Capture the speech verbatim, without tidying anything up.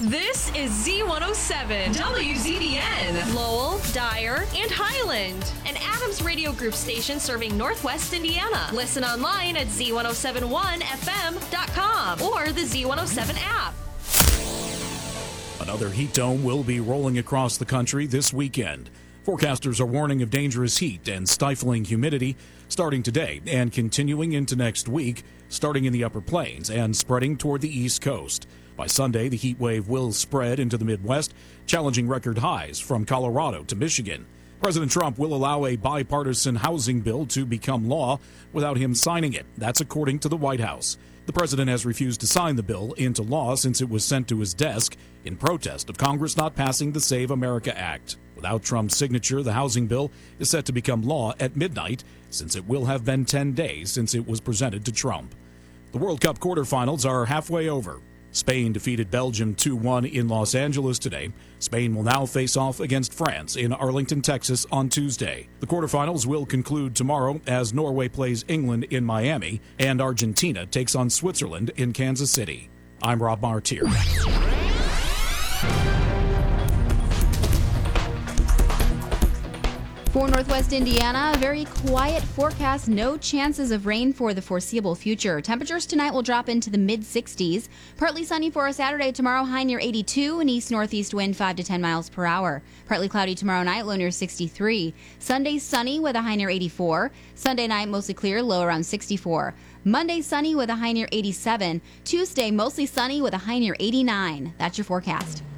This is Z one oh seven, W Z B N, Lowell, Dyer, and Highland, an Adams Radio Group station serving Northwest Indiana. Listen online at Z one oh seven one F M dot com or the Z one oh seven app. Another heat dome will be rolling across the country this weekend. Forecasters are warning of dangerous heat and stifling humidity starting today and continuing into next week, starting in the upper plains and spreading toward the east coast. By Sunday, the heat wave will spread into the Midwest, challenging record highs from Colorado to Michigan. President Trump will allow a bipartisan housing bill to become law without him signing it. That's according to the White House. The president has refused to sign the bill into law since it was sent to his desk in protest of Congress not passing the Save America Act. Without Trump's signature, the housing bill is set to become law at midnight, since it will have been ten days since it was presented to Trump. The World Cup quarterfinals are halfway over. Spain defeated Belgium two one in Los Angeles today. Spain will now face off against France in Arlington, Texas on Tuesday. The quarterfinals will conclude tomorrow as Norway plays England in Miami and Argentina takes on Switzerland in Kansas City. I'm Rob Martier. For Northwest Indiana, a very quiet forecast, no chances of rain for the foreseeable future. Temperatures tonight will drop into the mid sixties. Partly sunny for a Saturday tomorrow, high near eighty-two, and east-northeast wind five to ten miles per hour. Partly cloudy tomorrow night, low near sixty-three. Sunday sunny with a high near eighty-four. Sunday night mostly clear, low around sixty-four. Monday sunny with a high near eighty-seven. Tuesday mostly sunny with a high near eighty-nine. That's your forecast.